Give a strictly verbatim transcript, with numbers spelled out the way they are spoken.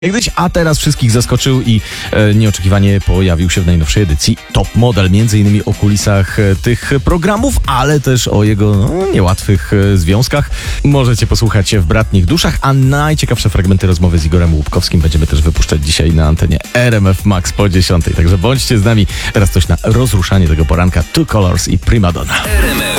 Kiedyś, a teraz wszystkich zaskoczył i e, nieoczekiwanie pojawił się w najnowszej edycji Top Model. Między innymi o kulisach e, tych programów, ale też o jego no, niełatwych e, związkach. Możecie posłuchać się w Bratnich Duszach, a najciekawsze fragmenty rozmowy z Igorem Łupkowskim będziemy też wypuszczać dzisiaj na antenie R M F Max po dziesiątej. Także bądźcie z nami. Teraz coś na rozruszanie tego poranka. Two Colors i Primadonna. R M F